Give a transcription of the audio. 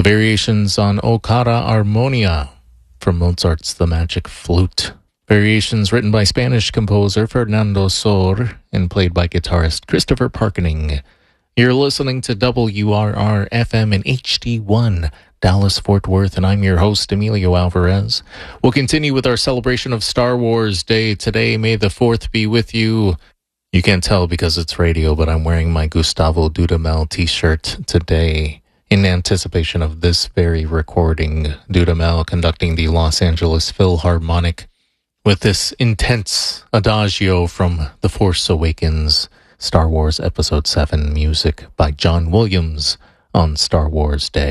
The variations on O Cara Armonia from Mozart's The Magic Flute. Variations written by Spanish composer Fernando Sor and played by guitarist Christopher Parkening. You're listening to WRR FM in HD1, Dallas, Fort Worth, and I'm your host, Emilio Alvarez. We'll continue with our celebration of Star Wars Day today. May the 4th be with you. You can't tell because it's radio, but I'm wearing my Gustavo Dudamel t-shirt today in anticipation of this very recording. Dudamel conducting the Los Angeles Philharmonic with this intense adagio from The Force Awakens, Star Wars Episode 7 music by John Williams on Star Wars Day.